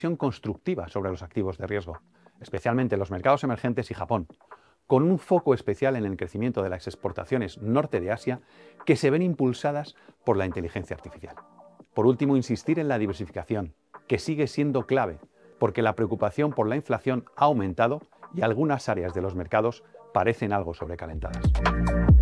constructiva sobre los activos de riesgo, especialmente los mercados emergentes y Japón, con un foco especial en el crecimiento de las exportaciones norte de Asia que se ven impulsadas por la inteligencia artificial. Por último, insistir en la diversificación, que sigue siendo clave, porque la preocupación por la inflación ha aumentado y algunas áreas de los mercados parecen algo sobrecalentadas.